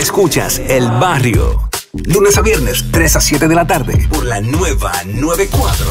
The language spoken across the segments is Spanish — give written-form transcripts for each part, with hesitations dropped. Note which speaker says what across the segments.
Speaker 1: Escuchas El Barrio. Lunes a viernes, 3 a 7 de la tarde, por la nueva 94.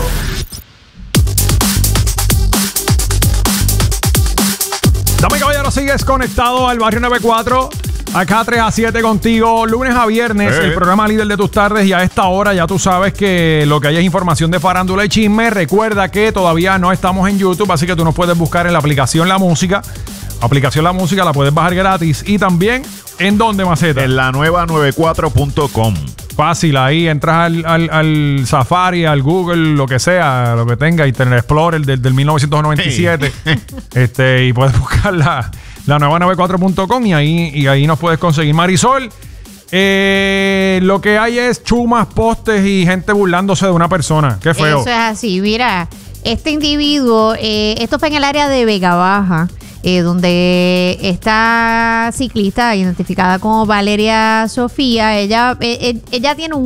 Speaker 2: Dame, caballero, sigues conectado al Barrio 94. Acá 3 a 7 contigo, lunes a viernes, el programa líder de tus tardes. Y a esta hora ya tú sabes que lo que hay es información de farándula y chisme. Recuerda que todavía no estamos en YouTube, así que tú nos puedes buscar en la aplicación La Música. Aplicación La Música la puedes bajar gratis. Y también, ¿en dónde, Maceta?
Speaker 3: En la nueva 94.com.
Speaker 2: Fácil, ahí entras al Safari, al Google, lo que sea, lo que tenga, Internet Explorer del 1997. Y puedes buscar la nueva 94.com y ahí nos puedes conseguir. Marisol, lo que hay es chumas, postes y gente burlándose de una persona. Qué feo.
Speaker 4: Eso es así. Mira, este individuo, esto fue en el área de Vega Baja, donde esta ciclista identificada como Valeria Sofía, ella tiene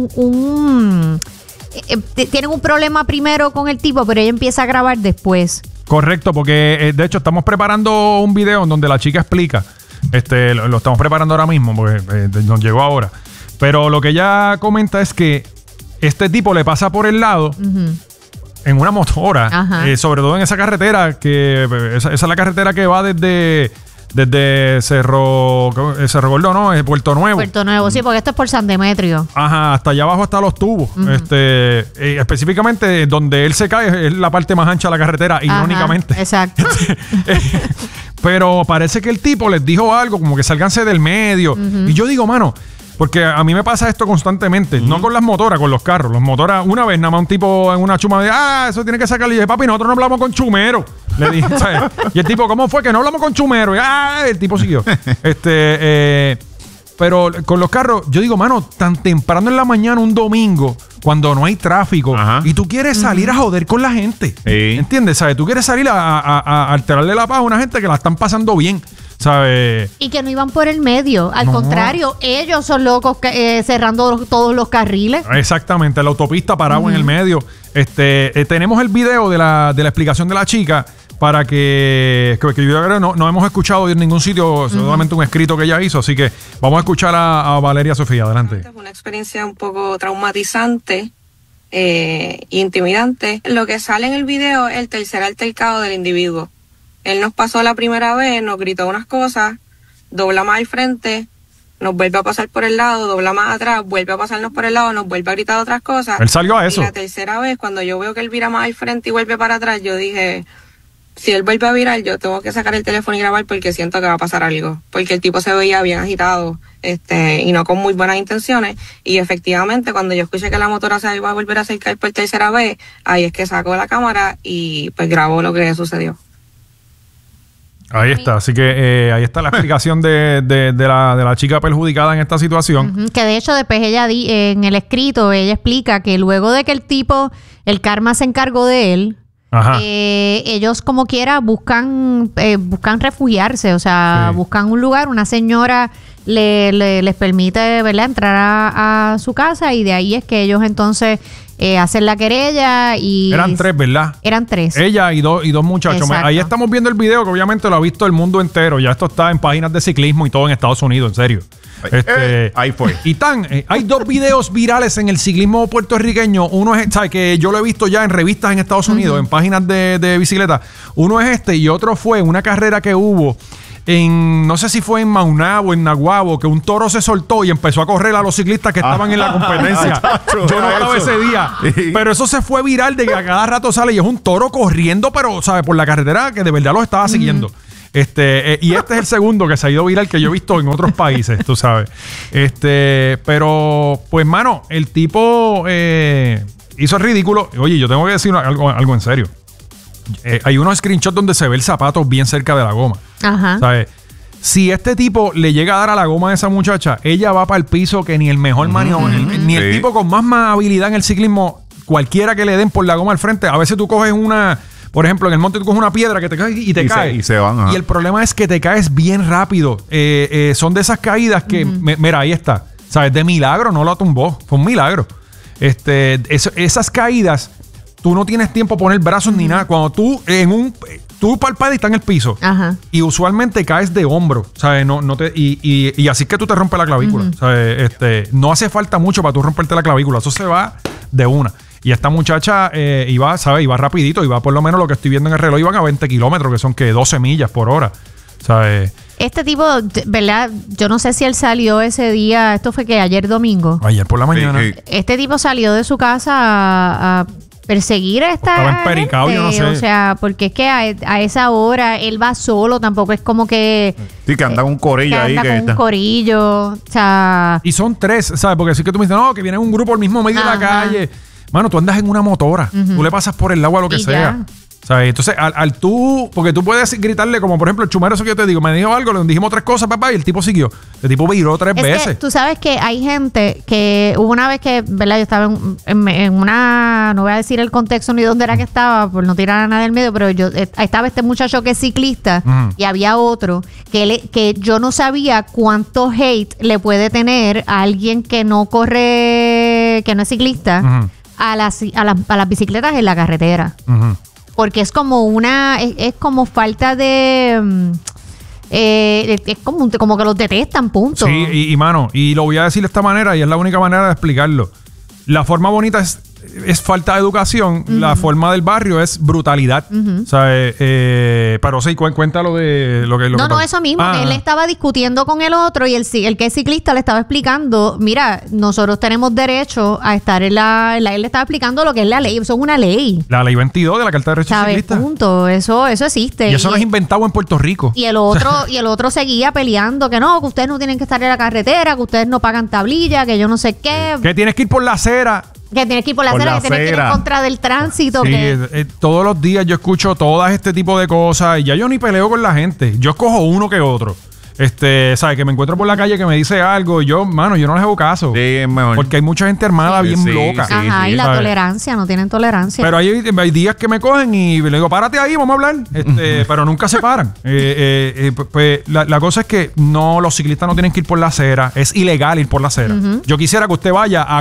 Speaker 4: tienen un problema primero con el tipo, pero ella empieza a grabar después.
Speaker 2: Correcto, porque de hecho estamos preparando un video en donde la chica explica, lo estamos preparando ahora mismo porque nos llegó ahora, pero lo que ella comenta es que este tipo le pasa por el lado en una motora, sobre todo en esa carretera, esa es la carretera que va desde Cerro Gordo, ¿no? Puerto Nuevo.
Speaker 4: Puerto Nuevo, sí, porque esto es por San Demetrio.
Speaker 2: Ajá, hasta allá abajo hasta los tubos. Específicamente donde él se cae es la parte más ancha de la carretera, irónicamente.
Speaker 4: Exacto.
Speaker 2: Pero parece que el tipo les dijo algo, como que sálganse del medio. Y yo digo, mano, porque a mí me pasa esto constantemente, no con las motoras, con los carros. Los motoras, una vez nada más un tipo en una chuma de, eso tiene que sacarle. Y dije, papi, nosotros no hablamos con chumero. Le dije, ¿sabes? Y el tipo, ¿cómo fue que no hablamos con chumero? Y el tipo siguió. Pero con los carros, yo digo, mano, tan temprano en la mañana, un domingo, cuando no hay tráfico, y tú quieres salir a joder con la gente. ¿Entiendes? ¿Sabes? Tú quieres salir a alterarle la paz a una gente que la están pasando bien. ¿Sabes?
Speaker 4: Y que no iban por el medio. Al contrario, ellos son locos cerrando todos los carriles.
Speaker 2: Exactamente, la autopista parado en el medio. Tenemos el video de la explicación de la chica para que yo creo no hemos escuchado en ningún sitio, solamente un escrito que ella hizo. Así que vamos a escuchar a Valeria Sofía. Adelante.
Speaker 5: Es una experiencia un poco traumatizante e intimidante. Lo que sale en el video es el tercer altercado del individuo. Él nos pasó la primera vez, nos gritó unas cosas, dobla más al frente, nos vuelve a pasar por el lado, dobla más atrás, vuelve a pasarnos por el lado, nos vuelve a gritar otras cosas.
Speaker 2: Él salió a eso.
Speaker 5: Y la tercera vez, cuando yo veo que él vira más al frente y vuelve para atrás, yo dije, si él vuelve a virar, yo tengo que sacar el teléfono y grabar porque siento que va a pasar algo. Porque el tipo se veía bien agitado, y no con muy buenas intenciones. Y efectivamente, cuando yo escuché que la motora se iba a volver a acercar por tercera vez, ahí es que sacó la cámara y pues grabó lo que sucedió.
Speaker 2: Ahí está, así que ahí está la explicación de la chica perjudicada en esta situación.
Speaker 4: Que de hecho después ella en el escrito, ella explica que luego de que el karma se encargó de él, ellos como quiera buscan refugiarse, o sea, buscan un lugar, una señora les permite, ¿verdad?, entrar a su casa, y de ahí es que ellos entonces hacen la querella. Y
Speaker 2: eran 3, ¿verdad?
Speaker 4: Eran 3.
Speaker 2: Ella y dos muchachos.
Speaker 4: Exacto.
Speaker 2: Ahí estamos viendo el video que obviamente lo ha visto el mundo entero. Ya esto está en páginas de ciclismo y todo en Estados Unidos, en serio.
Speaker 3: Ahí fue.
Speaker 2: Y hay 2 videos virales en el ciclismo puertorriqueño. Uno es, ¿sabes? Que yo lo he visto ya en revistas en Estados Unidos, en páginas de bicicleta. Uno es y otro fue una carrera que hubo no sé si fue en Maunabo, en Naguabo, que un toro se soltó y empezó a correr a los ciclistas que estaban en la competencia. Yo no estaba ese día. Pero eso se fue viral de que a cada rato sale y es un toro corriendo, pero, ¿sabes? Por la carretera que de verdad lo estaba siguiendo. Y este es el segundo que se ha ido viral que yo he visto en otros países, tú sabes. Pero, pues, mano, el tipo hizo el ridículo. Oye, yo tengo que decir algo en serio. Hay unos screenshots donde se ve el zapato bien cerca de la goma. ¿Sabes? Si este tipo le llega a dar a la goma de esa muchacha, ella va para el piso que ni el mejor maniobra, ni el tipo con más habilidad en el ciclismo, cualquiera que le den por la goma al frente. A veces tú coges por ejemplo, en el monte tú coges una piedra que te cae y te cae.
Speaker 3: Y se van.
Speaker 2: Y el problema es que te caes bien rápido. Son de esas caídas que, mira, ahí está. ¿Sabes? De milagro no lo tumbó. Fue un milagro. Esas caídas, tú no tienes tiempo a poner brazos ni nada. Cuando tú tú palpadas y está en el piso.
Speaker 4: Ajá.
Speaker 2: Y usualmente caes de hombro, ¿sabes? Y así es que tú te rompes la clavícula. ¿Sabes? No hace falta mucho para tú romperte la clavícula. Eso se va de una. Y esta muchacha iba, ¿sabes? Iba rapidito. Iba por lo menos lo que estoy viendo en el reloj. Iban a 20 kilómetros, que son 12 millas por hora. ¿Sabes?
Speaker 4: Este tipo, ¿verdad? Yo no sé si él salió ese día. Esto fue que ayer domingo.
Speaker 2: Ayer por la mañana.
Speaker 3: Sí.
Speaker 4: Este tipo salió de su casa a perseguir a esta
Speaker 2: Estaba empericado,
Speaker 4: gente.
Speaker 2: yo no sé.
Speaker 4: O sea, porque es que a esa hora él va solo. Tampoco es como que...
Speaker 3: Sí, que anda un corillo ahí.
Speaker 4: anda con un corillo. O sea...
Speaker 2: Y son 3, ¿sabes? Porque así que tú me dices, no, que viene un grupo al mismo medio de la
Speaker 4: Ajá.
Speaker 2: calle. Mano, tú andas en una motora. Tú le pasas por el agua lo que
Speaker 4: Y
Speaker 2: sea.
Speaker 4: ya.
Speaker 2: ¿Sabes? Entonces, al tú... Porque tú puedes gritarle, como por ejemplo el chumero, eso que yo te digo, me dijo algo, le dijimos 3 cosas, papá, y el tipo siguió. El tipo viró 3
Speaker 4: Es
Speaker 2: veces.
Speaker 4: que tú sabes que hay gente que hubo una vez que, ¿verdad? Yo estaba en una, no voy a decir el contexto ni dónde era que estaba, por no tirar a nadie del medio, pero yo estaba este muchacho que es ciclista y había otro que yo no sabía cuánto hate le puede tener a alguien que no corre, que no es ciclista, a las bicicletas en la carretera. Porque es como es como falta de... es como que los detestan, punto.
Speaker 2: Sí, y mano, y lo voy a decir de esta manera, y es la única manera de explicarlo. La forma bonita es falta de educación, la forma del barrio es brutalidad. O sea, pero sí, cuéntalo de lo que...
Speaker 4: No, eso mismo.
Speaker 2: Ah.
Speaker 4: Él estaba discutiendo con el otro y el que es ciclista le estaba explicando, mira, nosotros tenemos derecho a estar en él le estaba explicando lo que es la ley. Eso es una ley.
Speaker 2: La ley 22 de la Carta de Derechos
Speaker 4: ¿Sabes?
Speaker 2: Ciclistas.
Speaker 4: Punto. Eso existe.
Speaker 2: Y eso no es inventado en Puerto Rico.
Speaker 4: Y el otro seguía peleando que no, que ustedes no tienen que estar en la carretera, que ustedes no pagan tablilla, que yo no sé qué.
Speaker 2: Que tienes que ir por la acera.
Speaker 4: Que tienes que ir por la
Speaker 3: Por
Speaker 4: acera,
Speaker 3: la
Speaker 4: que tienes que ir en
Speaker 3: acera.
Speaker 4: contra del tránsito.
Speaker 2: Sí,
Speaker 4: que...
Speaker 2: todos los días yo escucho todas este tipo de cosas y ya yo ni peleo con la gente. Yo escojo uno que otro. ¿Sabes? Que me encuentro por la calle que me dice algo y yo, mano, yo no les hago caso.
Speaker 3: Sí, es mejor.
Speaker 2: Porque hay mucha gente armada bien
Speaker 3: Sí,
Speaker 2: loca.
Speaker 3: sí.
Speaker 4: Ajá, y la
Speaker 2: ¿sabes?
Speaker 4: tolerancia, no tienen tolerancia.
Speaker 2: Pero hay días que me cogen y le digo, párate ahí, vamos a hablar. Pero nunca se paran. Pues, la cosa es que los ciclistas no tienen que ir por la acera. Es ilegal ir por la acera. Yo quisiera que usted vaya a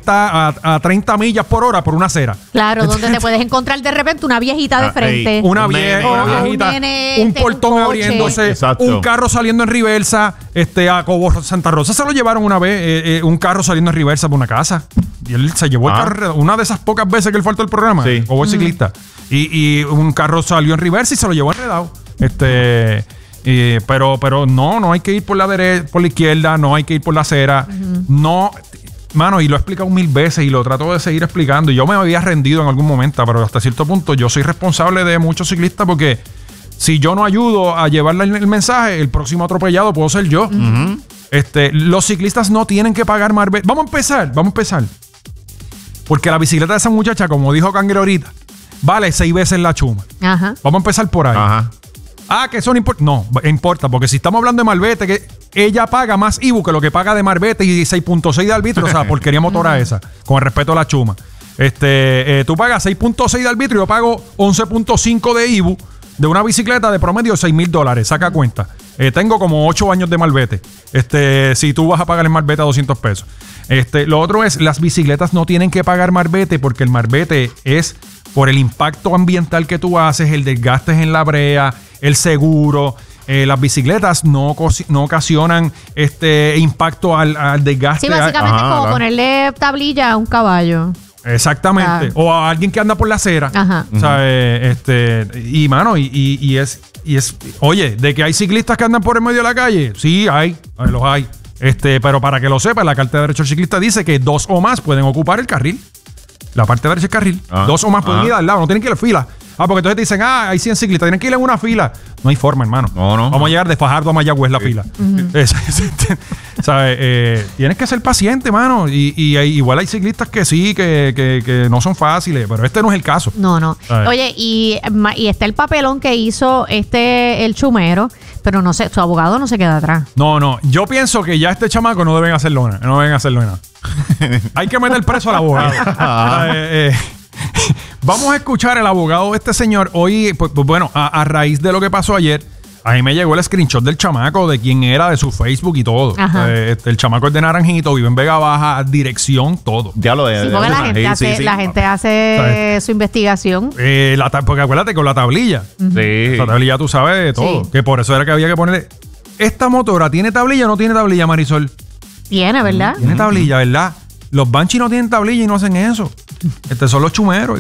Speaker 2: 30 millas por hora por una acera.
Speaker 4: Claro, donde te puedes encontrar de repente una viejita de frente.
Speaker 2: Una
Speaker 3: Un nene,
Speaker 2: viejita,
Speaker 4: un nene,
Speaker 2: un
Speaker 4: un
Speaker 2: portón
Speaker 4: coche.
Speaker 2: abriéndose,
Speaker 3: Exacto.
Speaker 2: un carro saliendo en reversa, a Cobo Santa Rosa se lo llevaron una vez, un carro saliendo en reversa por una casa. Y él se llevó el carro, una de esas pocas veces que él faltó el programa,
Speaker 3: Sí.
Speaker 2: Cobo el ciclista. Y un carro salió en reversa y se lo llevó enredado. Pero no hay que ir por la izquierda, no hay que ir por la acera. No. Mano, y lo he explicado 1000 veces y lo trato de seguir explicando. Y yo me había rendido en algún momento, pero hasta cierto punto yo soy responsable de muchos ciclistas porque si yo no ayudo a llevarle el mensaje, el próximo atropellado puedo ser yo. Los ciclistas no tienen que pagar marbete. Vamos a empezar. Porque la bicicleta de esa muchacha, como dijo Cangre ahorita, vale 6 veces la chuma.
Speaker 4: Ajá.
Speaker 2: Vamos a empezar por ahí.
Speaker 3: Ajá.
Speaker 2: Que eso no importa. No, importa, porque si estamos hablando de marbete, que ella paga más IBU que lo que paga de marbete y 6.6 de arbitrio, o sea, porquería motora esa, con el respeto a la chuma. Tú pagas 6.6 de arbitrio, yo pago 11.5 de IBU de una bicicleta de promedio de $6,000. Saca cuenta. Tengo como 8 años de marbete. Si tú vas a pagar el marbete a $200. Lo otro es, las bicicletas no tienen que pagar marbete porque el marbete es por el impacto ambiental que tú haces, el desgaste en la brea, el seguro. Las bicicletas no ocasionan impacto al desgaste.
Speaker 4: Sí, básicamente es como
Speaker 3: claro.
Speaker 4: ponerle tablilla a un caballo.
Speaker 2: Exactamente. O a alguien que anda por la acera.
Speaker 4: Ajá.
Speaker 2: ¿Sabes? Y mano, y es. Oye, de que hay ciclistas que andan por el medio de la calle, sí, los hay. Pero para que lo sepas, la Carta de Derechos Ciclistas dice que 2 o más pueden ocupar el carril. La parte derecha del carril. 2 o más pueden ir al lado, no tienen que ir en fila. Porque entonces te dicen, hay 100 ciclistas, tienen que ir en una fila. No hay forma, hermano.
Speaker 3: No.
Speaker 2: Vamos a llegar de Fajardo a Mayagüez la fila. ¿Sabes? Tienes que ser paciente, mano. Y igual hay ciclistas que sí, que no son fáciles, pero este no es el caso.
Speaker 4: No.
Speaker 2: ¿Sabes?
Speaker 4: Oye, y está el papelón que hizo el chumero, pero no sé, su abogado no se queda atrás.
Speaker 2: No. Yo pienso que ya este chamaco no deben hacerlo nada. Hay que meter preso al abogado. Vamos a escuchar al abogado de este señor. Hoy, pues bueno, a raíz de lo que pasó ayer, A mí me llegó el screenshot del chamaco, de quién era, de su Facebook y todo. El chamaco es de Naranjito, vive en Vega Baja, dirección, todo.
Speaker 3: Ya lo de.
Speaker 4: Sí, porque la gente hace su investigación.
Speaker 2: Porque acuérdate, con la tablilla.
Speaker 3: Sí.
Speaker 2: La tablilla tú sabes de todo.
Speaker 4: Sí.
Speaker 2: Que por eso era que había que ponerle... ¿Esta motora tiene tablilla o no tiene tablilla, Marisol?
Speaker 4: Tiene, ¿verdad?
Speaker 2: Tiene tablilla, ¿verdad? Los Banshee no tienen tablilla y no hacen eso. Son los chumeros.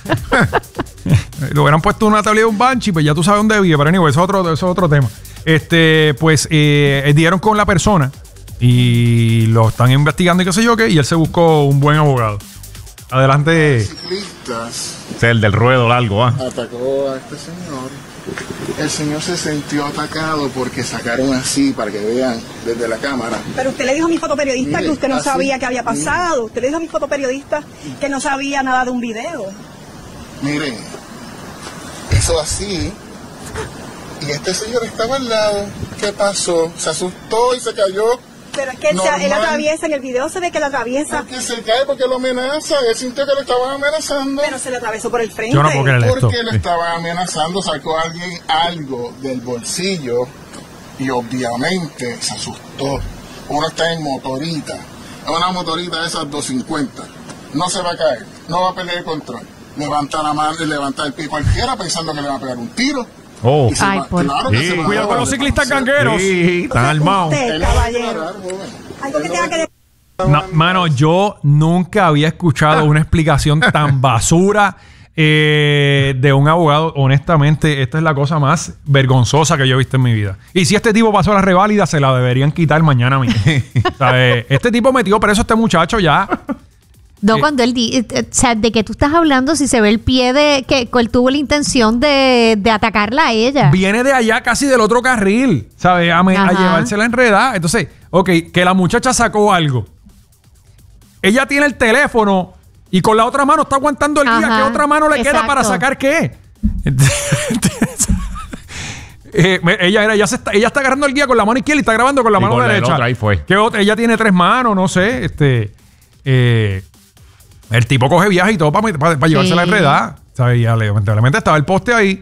Speaker 2: Le hubieran puesto una tablilla de un Banshee, pues ya tú sabes dónde vive. Pero anyway, eso es otro tema. Pues dieron con la persona y lo están investigando y qué sé yo qué. Y él se buscó un buen abogado. Adelante.
Speaker 6: Ciclistas
Speaker 3: Es el del ruedo largo,
Speaker 6: atacó a este señor. El señor se sintió atacado porque sacaron así para que vean desde la cámara.
Speaker 7: Pero usted le dijo a mi fotoperiodista que usted no
Speaker 6: así,
Speaker 7: sabía qué había pasado. Usted le dijo a mi fotoperiodista que no sabía nada de un video.
Speaker 6: Miren, hizo así y este señor estaba al lado. ¿Qué pasó? Se asustó y se cayó.
Speaker 7: Pero es que él atraviesa, en el video se ve que él atraviesa.
Speaker 6: Porque se cae porque lo amenaza. Él sintió que lo estaban amenazando.
Speaker 7: Pero se le atravesó por el frente.
Speaker 2: Yo no puedo creer esto.
Speaker 6: Porque lo estaban amenazando, sacó a alguien algo del bolsillo y obviamente se asustó. Uno está en motorita, una motorita de esas 250. No se va a caer, no va a perder el control. Levanta la mano y levanta el pie cualquiera pensando que le va a pegar un tiro.
Speaker 3: Oh.
Speaker 4: Ay, por
Speaker 6: Claro que
Speaker 3: Sí.
Speaker 6: se va a
Speaker 2: Cuidado con los ciclistas gangueros.
Speaker 3: Sí, están armados.
Speaker 7: Usted, caballero. Algo que tenga que decir.
Speaker 2: No, mano, yo nunca había escuchado una explicación tan basura de un abogado. Honestamente, esta es la cosa más vergonzosa que yo he visto en mi vida. Y si este tipo pasó la reválida, se la deberían quitar mañana mismo. Este tipo metió preso a este muchacho ya.
Speaker 4: No, cuando él o sea, de que tú estás hablando, si se ve el pie de que él tuvo la intención de atacarla a ella.
Speaker 2: Viene de allá casi del otro carril, ¿sabes? A llevársela enredada. Entonces, ok, que la muchacha sacó algo. Ella tiene el teléfono y con la otra mano está aguantando el guía. ¿Qué otra mano le queda para sacar qué? Ella está agarrando el guía con la mano izquierda y está grabando con la mano
Speaker 3: con
Speaker 2: derecha.
Speaker 3: otra, ahí fue.
Speaker 2: ¿Qué otra? Ella tiene 3 manos, no sé. El tipo coge viaje y todo para llevársela enredada. ¿Sabes? Y lamentablemente estaba el poste ahí.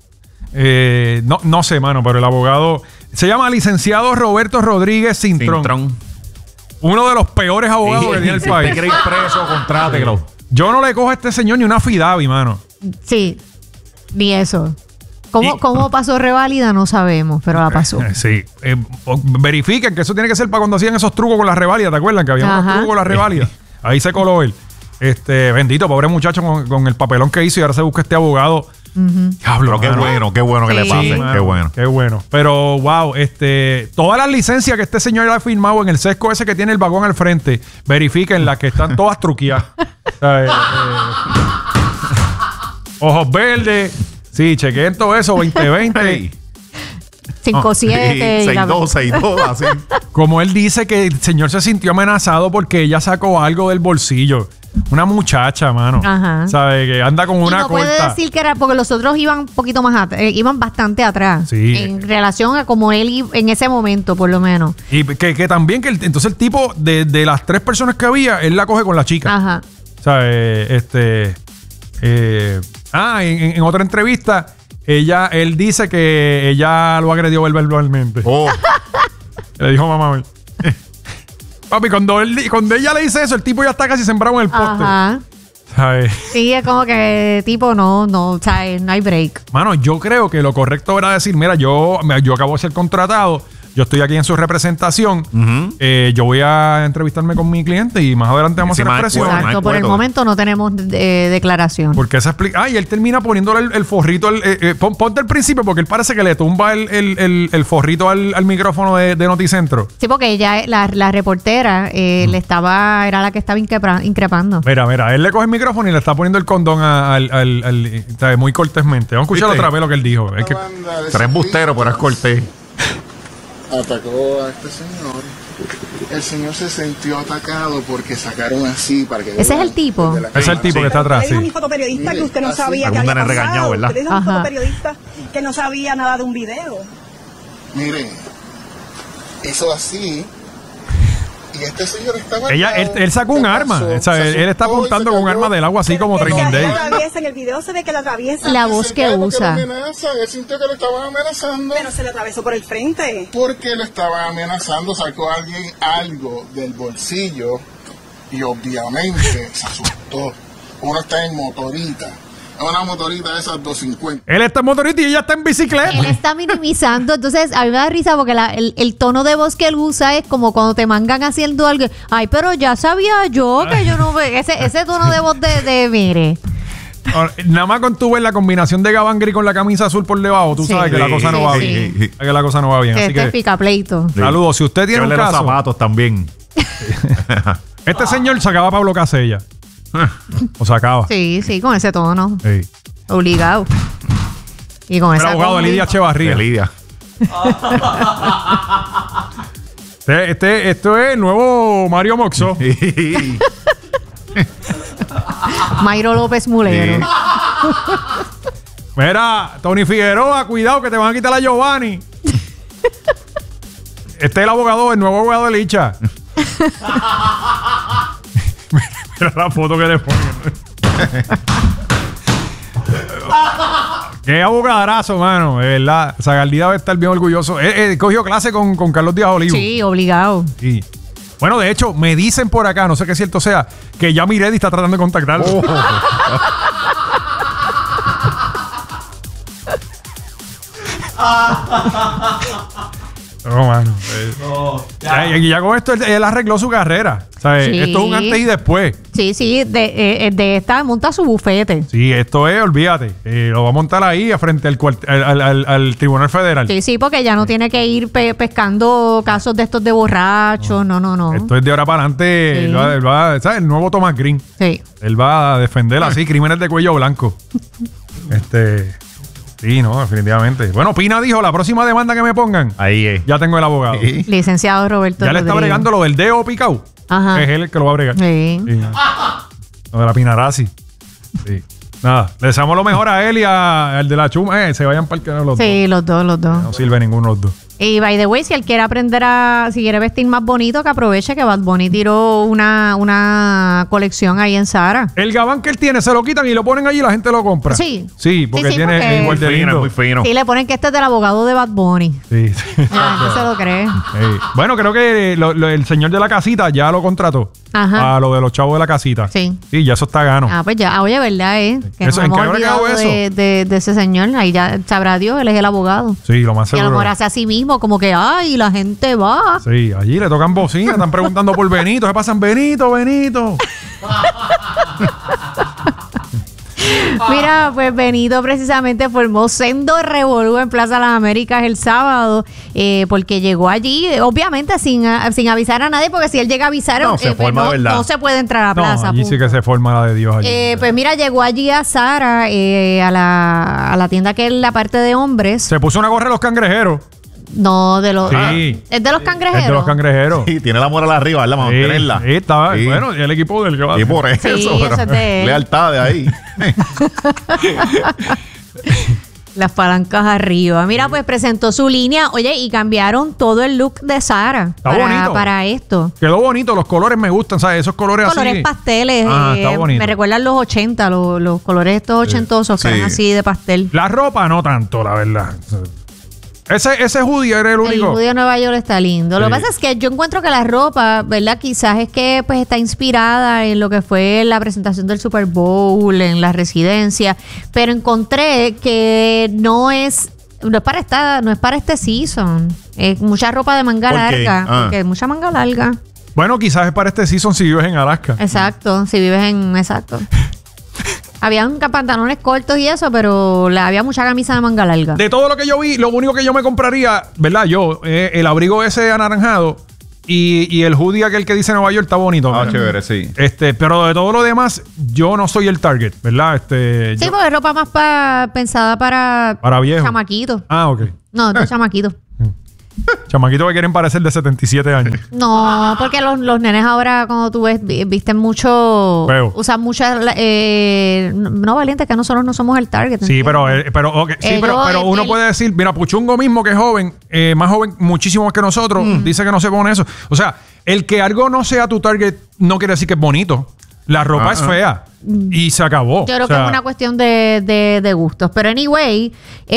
Speaker 2: No sé, mano, pero el abogado se llama licenciado Roberto Rodríguez Cintrón. Uno de los peores abogados que tiene el país.
Speaker 3: Si usted quiere ir preso, contrátelo.
Speaker 2: Yo no le cojo a este señor ni una fidavi, mano.
Speaker 4: Sí, ni eso. ¿Cómo pasó reválida? No sabemos, pero la pasó.
Speaker 2: Sí. Verifiquen que eso tiene que ser para cuando hacían esos trucos con las reválidas. ¿Te acuerdan? Que había unos trucos con las reválidas. Ahí se coló él. Bendito, pobre muchacho con el papelón que hizo y ahora se busca este abogado. Diablo,
Speaker 3: Pero qué bueno que le pase.
Speaker 2: mano,
Speaker 3: Qué bueno.
Speaker 2: Qué bueno. Pero, wow, todas las licencias que este señor ha firmado en el sesco ese que tiene el vagón al frente, verifiquen las que están todas truqueadas. Ojos verdes. Sí, chequen todo eso, 2020.
Speaker 3: Hey.
Speaker 4: 5-7.
Speaker 3: 6-2, así.
Speaker 2: Como él dice que el señor se sintió amenazado porque ella sacó algo del bolsillo. Una muchacha, mano.
Speaker 4: Ajá.
Speaker 2: ¿Sabe? Que anda con una
Speaker 4: no puede
Speaker 2: corta.
Speaker 4: decir que era porque los otros iban un poquito más iban bastante atrás.
Speaker 2: Sí.
Speaker 4: En relación a como él en ese momento, por lo menos.
Speaker 2: Y que también entonces el tipo de las 3 personas que había, él la coge con la chica.
Speaker 4: Ajá.
Speaker 2: ¿Sabe? En otra entrevista, él dice que ella lo agredió verbalmente.
Speaker 3: Oh.
Speaker 2: Le dijo mamá. Papi, cuando ella le dice eso, el tipo ya está casi sembrado en el poste.
Speaker 4: Ajá.
Speaker 2: ¿Sabes?
Speaker 4: Sí, es como que tipo no, ¿sabes? No hay break.
Speaker 2: Mano, yo creo que lo correcto era decir, mira, yo acabo de ser contratado, yo estoy aquí en su representación, yo voy a entrevistarme con mi cliente y más adelante vamos a hacer expresiones.
Speaker 4: Exacto, por el momento no tenemos declaración.
Speaker 2: Porque se explica. Y él termina poniéndole el forrito. Ponte el principio, porque él parece que le tumba el forrito al micrófono de Noticentro.
Speaker 4: Sí, porque ella, la reportera, era la que estaba increpando.
Speaker 2: Mira, él le coge el micrófono y le está poniendo el condón ¿sabes? Muy cortésmente. Vamos a escuchar otra vez lo que él dijo. Es que,
Speaker 3: Será embustero, pero es cortés.
Speaker 6: Atacó a este señor. El señor se sintió atacado porque sacaron así para que
Speaker 4: ¿Ese es el tipo?
Speaker 2: ese es el tipo que está atrás,
Speaker 7: Usted le dijo a mi
Speaker 2: sí.
Speaker 7: fotoperiodista que usted no sabía qué
Speaker 3: Algún
Speaker 7: había
Speaker 3: le regañó,
Speaker 7: pasado.
Speaker 3: ¿verdad?
Speaker 7: Usted le dijo a mi
Speaker 4: Ajá.
Speaker 7: fotoperiodista que no sabía nada de un video.
Speaker 6: Miren, hizo así Y este señor estaba...
Speaker 2: Él sacó un arma. O sea, él está apuntando con un arma del agua así como Training Day.
Speaker 7: En el video se ve que la atraviesa.
Speaker 4: La voz que usa.
Speaker 6: Él sintió que lo estaban amenazando.
Speaker 7: Pero se le atravesó por el frente.
Speaker 6: Porque lo estaban amenazando, sacó a alguien algo del bolsillo y obviamente se asustó. Uno está en motorita. Una motorita de esas 250.
Speaker 2: Él está en motorista y ella está en bicicleta.
Speaker 4: Él está minimizando. Entonces, a mí me da risa porque el tono de voz que él usa es como cuando te mangan haciendo algo. Ay, pero ya sabía yo que yo no... Ese tono de voz de mire.
Speaker 2: Nada más con tu ver la combinación de gabán gris con la camisa azul por debajo, tú sabes que la cosa no va bien. Que la cosa no va bien. Así
Speaker 4: Este es pica pleito.
Speaker 2: saludos. Si usted tiene un
Speaker 3: los
Speaker 2: caso...
Speaker 3: zapatos también.
Speaker 2: Este señor sacaba a Pablo Casella. O sacaba.
Speaker 4: Sí, con ese tono.
Speaker 2: Sí.
Speaker 4: Obligado. Y con
Speaker 2: El
Speaker 4: esa
Speaker 2: abogado de Lidia Echevarría.
Speaker 3: De Lidia.
Speaker 2: Esto es el nuevo Mario Moxo.
Speaker 4: Mayro López Mulero.
Speaker 2: Mira, Tony Figueroa, cuidado que te van a quitar a Giovanni. Este es el abogado, el nuevo abogado de Licha. Mira la foto que le ponen. Qué abogadazo, mano, de verdad. Zagaldí debe estar bien orgulloso. Cogió clase con Carlos Díaz Olivo.
Speaker 4: Sí, obligado.
Speaker 2: Sí. Bueno, de hecho, me dicen por acá, no sé qué cierto sea, que ya Miredi está tratando de contactarlo. No, mano. Ya con esto él arregló su carrera. O sea,
Speaker 4: Sí.
Speaker 2: esto es un antes y después.
Speaker 4: Sí, de esta monta su bufete.
Speaker 2: Sí, esto es, olvídate. Lo va a montar ahí frente al Tribunal Federal.
Speaker 4: Sí, porque ya no tiene que ir pescando casos de estos de borrachos. No.
Speaker 2: Esto es de ahora para adelante.
Speaker 4: Sí.
Speaker 2: Él va, ¿sabes? El nuevo Thomas Green.
Speaker 4: Sí.
Speaker 2: Él va a defender así, crímenes de cuello blanco. Sí, no, definitivamente. Bueno, Pina dijo, la próxima demanda que me pongan,
Speaker 3: Ahí es.
Speaker 2: ya tengo el abogado.
Speaker 3: Sí.
Speaker 4: Licenciado Roberto
Speaker 2: Ya le está
Speaker 4: Rodríguez.
Speaker 2: bregando lo del dedo picado.
Speaker 4: Ajá.
Speaker 2: Es él el que lo va a bregar.
Speaker 4: Sí.
Speaker 2: Sí. Lo de la Pinarasi. Sí. Nada, le deseamos lo mejor a él y al de la chuma. Se vayan para el que no los
Speaker 4: Sí,
Speaker 2: dos.
Speaker 4: los dos.
Speaker 2: No sirve ninguno de los dos.
Speaker 4: Y by the way, si él quiere si quiere vestir más bonito, que aproveche que Bad Bunny tiró una colección ahí en Zara.
Speaker 2: El gabán que él tiene se lo quitan y lo ponen allí y la gente lo compra.
Speaker 4: Sí.
Speaker 2: Sí, porque
Speaker 4: Sí,
Speaker 2: tiene
Speaker 4: porque-
Speaker 2: igual de
Speaker 3: Muy fino,
Speaker 2: lindo.
Speaker 3: muy fino.
Speaker 4: Sí, le ponen que este es del abogado de Bad Bunny.
Speaker 2: Sí.
Speaker 4: La gente se lo cree.
Speaker 2: Sí. Bueno, creo que el señor de la casita ya lo contrató.
Speaker 4: Ajá.
Speaker 2: A lo de los chavos de la casita.
Speaker 4: Sí.
Speaker 2: Sí, ya eso está gano.
Speaker 4: Ah, pues ya. Oye, ¿verdad? Que
Speaker 2: Eso,
Speaker 4: nos
Speaker 2: ¿en
Speaker 4: hemos
Speaker 2: qué habrá
Speaker 4: olvidado
Speaker 2: quedado eso?
Speaker 4: de ese señor. Ahí ya sabrá Dios, él es el abogado.
Speaker 2: Sí, lo más
Speaker 4: Y a lo
Speaker 2: seguro.
Speaker 4: mejor hace a sí mismo como que, ay, la gente va.
Speaker 2: Sí, allí le tocan bocina, están preguntando por Benito. ¿Qué pasan? Benito.
Speaker 4: Mira, pues Benito precisamente formó sendo revolú en Plaza Las Américas el sábado, porque llegó allí, obviamente sin avisar a nadie, porque si él llega a avisar,
Speaker 3: No, se forma de verdad.
Speaker 4: no se puede entrar a la
Speaker 2: No,
Speaker 4: plaza.
Speaker 2: allí sí
Speaker 4: punto.
Speaker 2: que se forma la de Dios allí.
Speaker 4: Pues mira, llegó allí a Zara, a la tienda que es la parte de hombres.
Speaker 2: Se puso una gorra de los cangrejeros.
Speaker 4: No, de los...
Speaker 2: Sí.
Speaker 4: ¿Es de los cangrejeros?
Speaker 2: Es de los cangrejeros.
Speaker 3: Sí, tiene la moral arriba, ¿verdad? Vamos a
Speaker 2: Sí,
Speaker 3: tenerla.
Speaker 2: sí, estaba.
Speaker 3: Sí.
Speaker 2: Bueno, y el equipo del que va a
Speaker 3: Y
Speaker 2: hacer.
Speaker 3: por eso,
Speaker 4: Sí,
Speaker 3: pero
Speaker 4: eso es de él.
Speaker 3: lealtad de ahí.
Speaker 4: Las palancas arriba. Mira, pues presentó su línea. Oye, y cambiaron todo el look de Zara
Speaker 2: Está bonito.
Speaker 4: para esto.
Speaker 2: Quedó bonito, los colores me gustan, ¿sabes? Esos colores,
Speaker 4: Colores
Speaker 2: así.
Speaker 4: pasteles.
Speaker 2: Está bonito.
Speaker 4: Me recuerdan los 80, los colores estos ochentosos que
Speaker 3: Sí.
Speaker 4: eran así de pastel.
Speaker 2: La ropa no tanto, la verdad. Ese hoodie era el
Speaker 4: El
Speaker 2: único.
Speaker 4: judío de Nueva York está lindo. Lo
Speaker 2: Sí.
Speaker 4: que pasa es que yo encuentro que la ropa, ¿verdad? Quizás es que pues está inspirada en lo que fue la presentación del Super Bowl, en la residencia, pero encontré que no es para este season. Es mucha ropa de manga
Speaker 3: ¿Por qué?
Speaker 4: larga,
Speaker 3: Ah.
Speaker 4: porque mucha manga larga.
Speaker 2: Bueno, quizás es para este season si vives en Alaska.
Speaker 4: Exacto, si vives exacto. Habían pantalones cortos y eso, pero había mucha camisa de manga larga.
Speaker 2: De todo lo que yo vi, lo único que yo me compraría, ¿verdad? Yo, el abrigo ese anaranjado y el hoodie aquel que dice Nueva York está bonito.
Speaker 3: Ah,
Speaker 2: mira.
Speaker 3: chévere, sí.
Speaker 2: Pero de todo lo demás, yo no soy el target, ¿verdad?
Speaker 4: Sí,
Speaker 2: Yo-
Speaker 4: porque es ropa más pensada para
Speaker 2: Para
Speaker 4: chamaquitos.
Speaker 2: Ah, ok.
Speaker 4: No, de chamaquitos.
Speaker 2: Chamaquitos que quieren parecer de 77 años.
Speaker 4: No, porque los nenes ahora, cuando tú ves, visten mucho,
Speaker 2: Feo.
Speaker 4: usan muchas, no valientes, que nosotros no somos el target.
Speaker 2: Sí,
Speaker 4: ¿entiendes?
Speaker 2: pero
Speaker 4: Ellos,
Speaker 2: uno
Speaker 4: el-
Speaker 2: puede decir, mira, Puchungo mismo que es joven, más joven muchísimo más que nosotros, dice que no se pone eso. O sea, el que algo no sea tu target no quiere decir que es bonito. La ropa es fea y se acabó.
Speaker 4: Yo creo que es una cuestión de gustos. Pero anyway,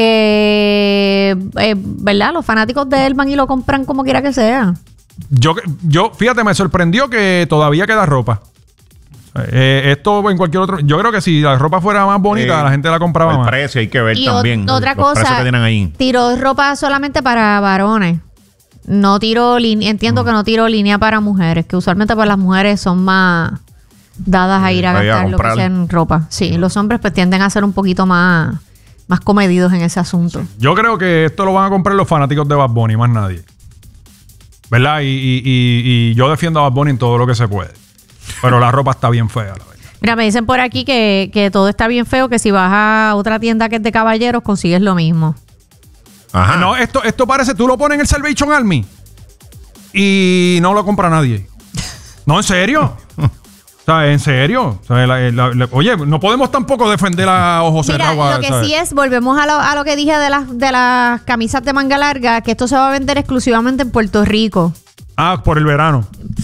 Speaker 4: ¿verdad? Los fanáticos de él van y lo compran como quiera que sea.
Speaker 2: Yo, fíjate, me sorprendió que todavía queda ropa. Esto en cualquier otro... Yo creo que si la ropa fuera más bonita, la gente la compraba más.
Speaker 3: El precio hay que ver
Speaker 4: Y
Speaker 3: también.
Speaker 4: otra
Speaker 3: los precios
Speaker 4: cosa,
Speaker 3: que tienen ahí.
Speaker 4: tiró ropa solamente para varones. No tiró línea... Entiendo que no tiró línea para mujeres. Que usualmente pues las mujeres son más dadas a ir a
Speaker 3: para ir a
Speaker 4: gastar lo que
Speaker 3: comprar.
Speaker 4: sea en ropa. Sí, los hombres pues tienden a ser un poquito más comedidos en ese asunto.
Speaker 2: Yo creo que esto lo van a comprar los fanáticos de Bad Bunny, más nadie. ¿Verdad? Y yo defiendo a Bad Bunny en todo lo que se puede. Pero la ropa está bien fea, la verdad.
Speaker 4: Mira, me dicen por aquí que todo está bien feo, que si vas a otra tienda que es de caballeros consigues lo mismo.
Speaker 3: Ajá.
Speaker 2: No, esto parece... Tú lo pones en el Salvation Army y no lo compra nadie. No, ¿en serio? O sea, ¿en serio? O sea, oye, no podemos tampoco defender a ojos
Speaker 4: Mira,
Speaker 2: cerrados.
Speaker 4: lo que
Speaker 2: ¿sabes?
Speaker 4: sí es, volvemos a lo que dije de las camisas de manga larga, que esto se va a vender exclusivamente en Puerto Rico.
Speaker 2: Ah, por el verano.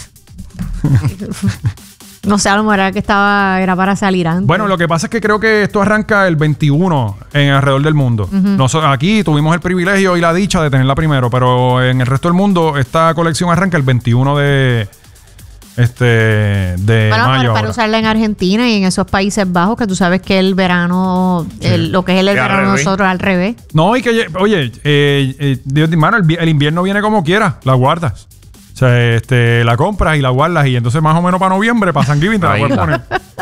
Speaker 4: No sé, a lo mejor era para salir antes.
Speaker 2: Bueno, lo que pasa es que creo que esto arranca el 21 en alrededor del mundo. Aquí tuvimos el privilegio y la dicha de tenerla primero, pero en el resto del mundo esta colección arranca el 21 de
Speaker 4: bueno,
Speaker 2: mayo.
Speaker 4: para usarla en Argentina y en esos Países Bajos, que tú sabes que el verano, lo que es el verano de nosotros al revés.
Speaker 2: No, y que, oye, hermano, el invierno viene como quiera, la guardas. O sea, la compras y la guardas y entonces más o menos para noviembre, para Thanksgiving te la
Speaker 3: Ahí
Speaker 2: puedes
Speaker 3: está.
Speaker 2: poner.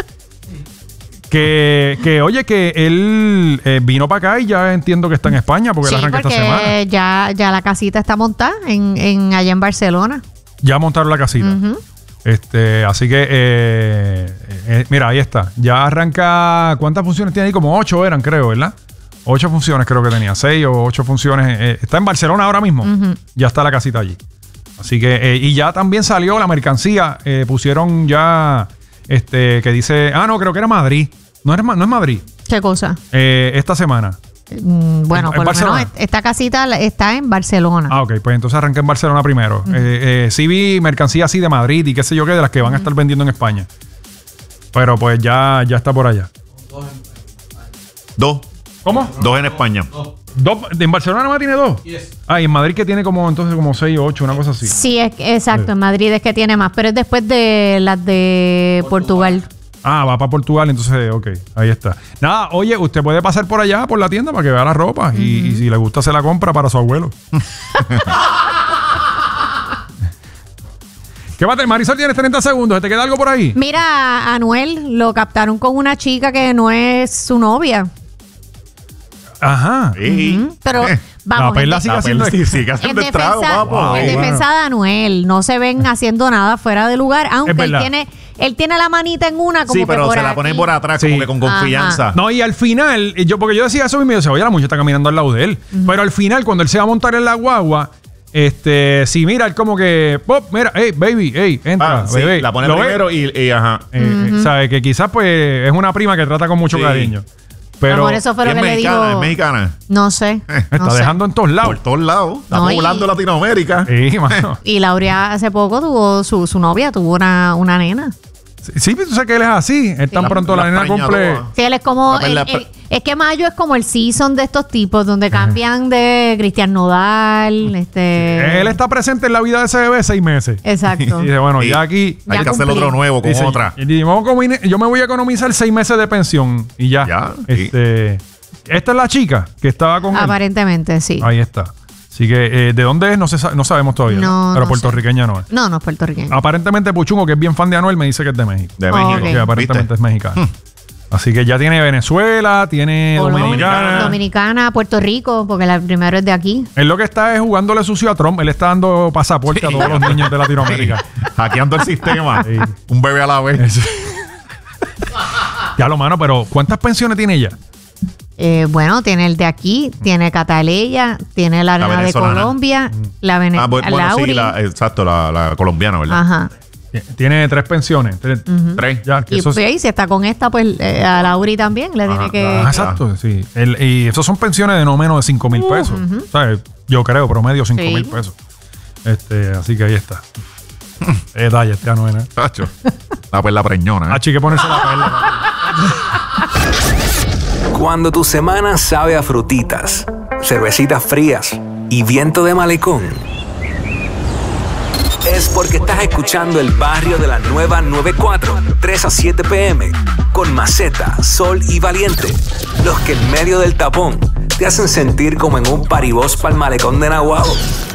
Speaker 2: Oye, que él vino para acá y ya entiendo que está en España porque él
Speaker 4: Sí,
Speaker 2: arranca esta semana.
Speaker 4: porque ya la casita está montada allá en Barcelona.
Speaker 2: Ya montaron la casita.
Speaker 4: Ujú.
Speaker 2: Así que, mira, ahí está. Ya arranca. ¿Cuántas funciones tiene ahí? Como 8 eran, creo, ¿verdad? 8 funciones creo que tenía. 6 o 8 funciones. Está en Barcelona ahora mismo. Ya está la casita allí. Así que, y ya también salió la mercancía. Pusieron ya, que dice... Ah, no, creo que era Madrid. No es Madrid.
Speaker 4: ¿Qué cosa?
Speaker 2: Esta semana.
Speaker 4: Bueno,
Speaker 2: ¿En
Speaker 4: por lo
Speaker 2: Barcelona?
Speaker 4: menos esta casita está en Barcelona.
Speaker 2: Ah, ok. Pues entonces arranqué en Barcelona primero. Sí vi mercancía así de Madrid y qué sé yo qué, de las que van a estar vendiendo en España. Pero pues ya está por allá.
Speaker 3: 2.
Speaker 2: ¿Cómo?
Speaker 3: 2 en España.
Speaker 2: ¿En Barcelona nada más tiene 2? Ah, y en Madrid que tiene como 6 o 8, una cosa así.
Speaker 4: Sí, exacto. En Madrid es que tiene más, pero es después de las de Portugal.
Speaker 2: Ah, va para Portugal, entonces, ok, ahí está. Nada, oye, usted puede pasar por allá, por la tienda, para que vea la ropa. Y si le gusta, se la compra para su abuelo. ¿Qué va a tener? Marisol, tienes 30 segundos. ¿Te queda algo por ahí?
Speaker 4: Mira, a Anuel lo captaron con una chica que no es su novia.
Speaker 2: Ajá.
Speaker 3: Sí.
Speaker 4: Pero
Speaker 2: La
Speaker 4: vamos,
Speaker 2: perla sigue haciendo...
Speaker 3: sigue
Speaker 4: en
Speaker 3: haciendo estrago,
Speaker 4: defensa,
Speaker 3: papo.
Speaker 4: en defensa de Anuel, no se ven haciendo nada fuera de lugar,
Speaker 2: Es
Speaker 4: aunque
Speaker 2: verdad.
Speaker 4: él tiene la manita en una como
Speaker 3: Sí,
Speaker 4: que
Speaker 3: pero
Speaker 4: por
Speaker 3: se la
Speaker 4: aquí.
Speaker 3: ponen por atrás,
Speaker 2: Sí.
Speaker 3: como que con confianza.
Speaker 2: No, y al final, porque yo decía eso y me decía, oye, la muchacha está caminando al lado de él. Pero al final, cuando él se va a montar en la guagua, sí, mira, él como que, pop, mira, hey, baby, hey, entra,
Speaker 3: Sí,
Speaker 2: bebé.
Speaker 3: la pone
Speaker 2: ¿Lo ves?
Speaker 3: primero y ajá.
Speaker 2: Sabe que quizás pues es una prima que trata con mucho
Speaker 3: Sí.
Speaker 2: cariño. Pero
Speaker 4: Amor, eso fue
Speaker 3: Y
Speaker 4: lo
Speaker 3: es
Speaker 4: que le
Speaker 3: mexicana, es
Speaker 4: digo.
Speaker 3: mexicana.
Speaker 4: No sé.
Speaker 2: está
Speaker 4: no sé.
Speaker 2: dejando en todos
Speaker 3: Por
Speaker 2: lados.
Speaker 3: todos lados. Está
Speaker 4: No, y-
Speaker 3: poblando Latinoamérica.
Speaker 2: Sí, mano.
Speaker 4: Y Laurea hace poco tuvo su novia, tuvo una nena.
Speaker 2: Sí, pero tú sabes que él es así. Él tan
Speaker 3: La-
Speaker 2: pronto la
Speaker 3: la
Speaker 2: nena
Speaker 3: preña
Speaker 2: cumple.
Speaker 3: toda.
Speaker 4: Sí, él es como...
Speaker 3: La-
Speaker 4: es que mayo es como el season de estos tipos, donde cambian de Cristian Nodal,
Speaker 2: Él está presente en la vida de ese bebé 6 meses.
Speaker 4: Exacto.
Speaker 2: Y dice, bueno,
Speaker 3: Sí.
Speaker 2: ya aquí...
Speaker 3: Hay
Speaker 4: Ya
Speaker 3: que hacer
Speaker 4: cumplí.
Speaker 3: otro nuevo con
Speaker 2: dice,
Speaker 3: otra.
Speaker 2: y dice, yo me voy a economizar 6 meses de pensión. Y ya.
Speaker 3: Ya, sí.
Speaker 2: Esta es la chica que estaba con él.
Speaker 4: Aparentemente, sí.
Speaker 2: Ahí está. Así que, ¿de dónde es? No sabemos todavía.
Speaker 4: No,
Speaker 2: Pero
Speaker 4: no
Speaker 2: puertorriqueña no es.
Speaker 4: No es puertorriqueño.
Speaker 2: Aparentemente Puchungo, que es bien fan de Anuel, me dice que es de México.
Speaker 3: De
Speaker 4: Oh,
Speaker 3: México.
Speaker 4: ok.
Speaker 2: Que aparentemente
Speaker 3: ¿Viste?
Speaker 2: es mexicano. Así que ya tiene Venezuela, tiene Dominicana.
Speaker 4: Dominicana, Puerto Rico, porque la primero es de aquí.
Speaker 2: Él lo que está es jugándole sucio a Trump. Él está dando pasaporte a todos los niños de Latinoamérica.
Speaker 3: Hackeando el sistema.
Speaker 2: Sí.
Speaker 3: Un bebé a la vez.
Speaker 2: Eso. Ya lo mano, pero ¿cuántas pensiones tiene ella?
Speaker 4: Bueno, tiene el de aquí, tiene Cataleya, tiene la arena de
Speaker 3: venezolana.
Speaker 4: Colombia, la
Speaker 3: Bueno,
Speaker 4: Lauri.
Speaker 3: sí, exacto, la colombiana, ¿verdad?
Speaker 4: Ajá.
Speaker 2: Tiene 3 pensiones. 3.
Speaker 3: 3.
Speaker 2: Ya, que
Speaker 4: Y
Speaker 2: eso es-
Speaker 4: pues, si está con esta, pues a Lauri también le tiene que...
Speaker 2: Ah, exacto, sí. Y esos son pensiones de no menos de 5,000 pesos. ¿Sabes? Yo creo, promedio 5,000
Speaker 4: Sí.
Speaker 2: pesos. Así que ahí está. Detalle, este Anuel, ¿eh?
Speaker 3: Tacho. La perla preñona.
Speaker 2: Hay que ponerse la perla.
Speaker 1: Cuando tu semana sabe a frutitas, cervecitas frías y viento de malecón, es porque estás escuchando El Barrio de la Nueva 94, 3 a 7 p.m. con Maceta, Sol y Valiente. Los que en medio del tapón te hacen sentir como en un paribós pa'l malecón de Naguabo.